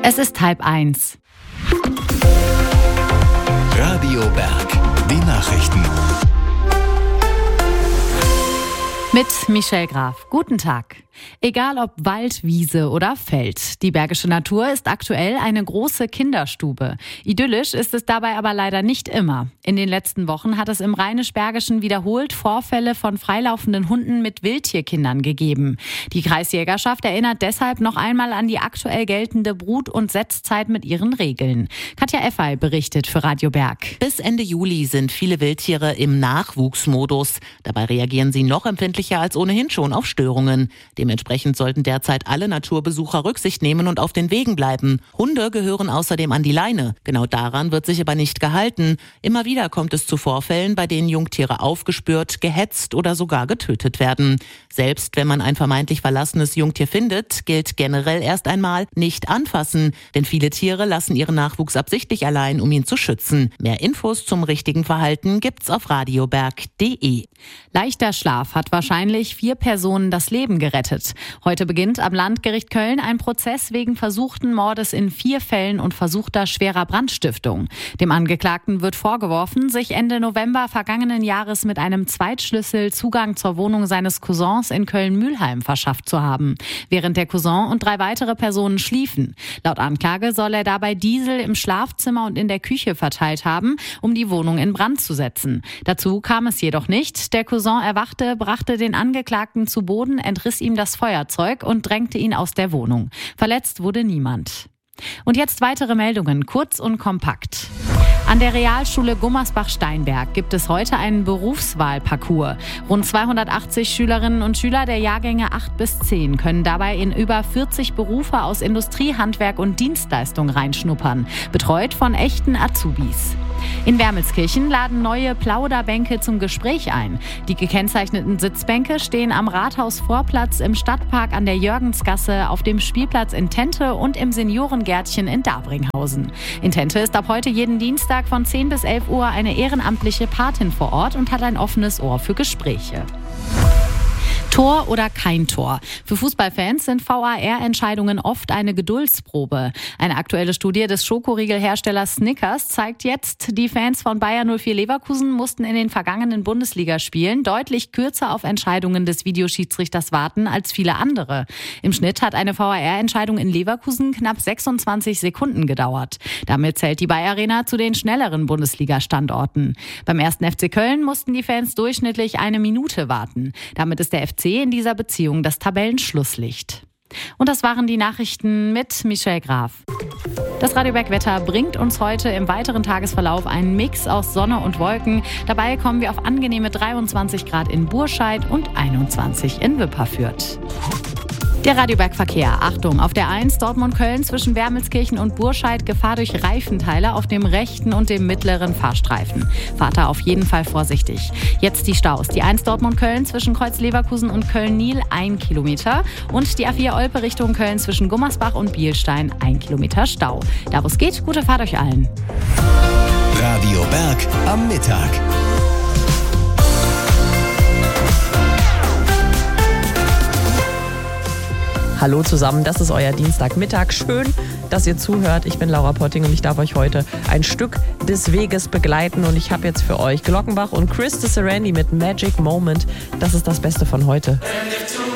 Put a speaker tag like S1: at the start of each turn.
S1: Es ist 12:30.
S2: Radio Berg, die Nachrichten.
S1: Mit Michelle Graf. Guten Tag. Egal ob Wald, Wiese oder Feld, die Bergische Natur ist aktuell eine große Kinderstube. Idyllisch ist es dabei aber leider nicht immer. In den letzten Wochen hat es im Rheinisch-Bergischen wiederholt Vorfälle von freilaufenden Hunden mit Wildtierkindern gegeben. Die Kreisjägerschaft erinnert deshalb noch einmal an die aktuell geltende Brut- und Setzzeit mit ihren Regeln. Katja Effay berichtet für Radio Berg.
S3: Bis Ende Juli sind viele Wildtiere im Nachwuchsmodus. Dabei reagieren sie noch empfindlicher als ohnehin schon auf Störungen. Dementsprechend sollten derzeit alle Naturbesucher Rücksicht nehmen und auf den Wegen bleiben. Hunde gehören außerdem an die Leine. Genau daran wird sich aber nicht gehalten. Immer wieder kommt es zu Vorfällen, bei denen Jungtiere aufgespürt, gehetzt oder sogar getötet werden. Selbst wenn man ein vermeintlich verlassenes Jungtier findet, gilt generell erst einmal nicht anfassen. Denn viele Tiere lassen ihren Nachwuchs absichtlich allein, um ihn zu schützen. Mehr Infos zum richtigen Verhalten gibt's auf radioberg.de.
S1: Leichter Schlaf hat wahrscheinlich 4 Personen das Leben gerettet. Heute beginnt am Landgericht Köln ein Prozess wegen versuchten Mordes in 4 Fällen und versuchter schwerer Brandstiftung. Dem Angeklagten wird vorgeworfen, sich Ende November vergangenen Jahres mit einem Zweitschlüssel Zugang zur Wohnung seines Cousins in Köln-Mülheim verschafft zu haben, während der Cousin und 3 weitere Personen schliefen. Laut Anklage soll er dabei Diesel im Schlafzimmer und in der Küche verteilt haben, um die Wohnung in Brand zu setzen. Dazu kam es jedoch nicht. Der Cousin erwachte, brachte den Angeklagten zu Boden, entriss ihm das Feuerzeug und drängte ihn aus der Wohnung. Verletzt wurde niemand. Und jetzt weitere Meldungen, kurz und kompakt. An der Realschule Gummersbach-Steinberg gibt es heute einen Berufswahlparcours. Rund 280 Schülerinnen und Schüler der Jahrgänge 8 bis 10 können dabei in über 40 Berufe aus Industrie, Handwerk und Dienstleistung reinschnuppern, betreut von echten Azubis. In Wermelskirchen laden neue Plauderbänke zum Gespräch ein. Die gekennzeichneten Sitzbänke stehen am Rathausvorplatz, im Stadtpark an der Jörgensgasse, auf dem Spielplatz in Tente und im Seniorengärtchen in Dabringhausen. In Tente ist ab heute jeden Dienstag von 10 bis 11 Uhr eine ehrenamtliche Patin vor Ort und hat ein offenes Ohr für Gespräche. Tor oder kein Tor? Für Fußballfans sind VAR-Entscheidungen oft eine Geduldsprobe. Eine aktuelle Studie des Schokoriegelherstellers Snickers zeigt jetzt, die Fans von Bayer 04 Leverkusen mussten in den vergangenen Bundesligaspielen deutlich kürzer auf Entscheidungen des Videoschiedsrichters warten als viele andere. Im Schnitt hat eine VAR-Entscheidung in Leverkusen knapp 26 Sekunden gedauert. Damit zählt die Bayer Arena zu den schnelleren Bundesliga-Standorten. Beim 1. FC Köln mussten die Fans durchschnittlich 1 Minute warten. Damit ist der FC in dieser Beziehung das Tabellenschlusslicht. Und das waren die Nachrichten mit Michelle Graf. Das Radio Berg Wetter bringt uns heute im weiteren Tagesverlauf einen Mix aus Sonne und Wolken. Dabei kommen wir auf angenehme 23 Grad in Burscheid und 21 in Wipperfürth. Der Radio Berg Verkehr. Achtung, auf der 1 Dortmund-Köln zwischen Wermelskirchen und Burscheid Gefahr durch Reifenteile auf dem rechten und dem mittleren Fahrstreifen. Fahrt da auf jeden Fall vorsichtig. Jetzt die Staus. Die 1 Dortmund-Köln zwischen Kreuz-Leverkusen und Köln-Nil 1 Kilometer und die A4 Olpe Richtung Köln zwischen Gummersbach und Bielstein 1 Kilometer Stau. Da wo es geht, gute Fahrt euch allen.
S2: Radio Berg am Mittag.
S4: Hallo zusammen, das ist euer Dienstagmittag. Schön, dass ihr zuhört. Ich bin Laura Potting und ich darf euch heute ein Stück des Weges begleiten. Und ich habe jetzt für euch Glockenbach und Chris de Serenity mit Magic Moment. Das ist das Beste von heute.